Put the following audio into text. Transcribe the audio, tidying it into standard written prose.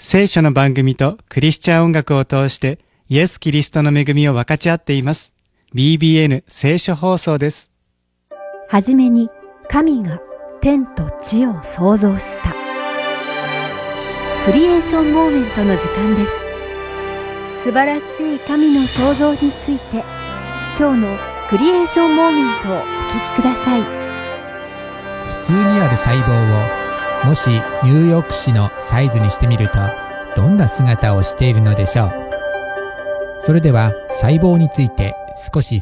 聖書の番組とクリスチャン音楽を通してイエス・キリストの恵みを分かち合っています。BBN 聖書放送です。 はじめに神が天と地を創造した。クリエーションモーメントの時間です。素晴らしい神の創造について、今日のクリエーションモーメントをお聞きください。 普通にある細胞をもしニューヨーク市のサイズにしてみると、どんな姿をしているのでしょう。それでは細胞について少し